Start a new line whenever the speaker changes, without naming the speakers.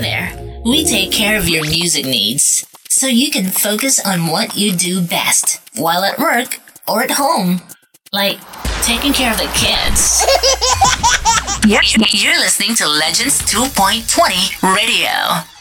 there. We take care of your music needs so you can focus on what you do best while at work or at home, like taking care of the kids. You're listening to Legends 2.20 Radio.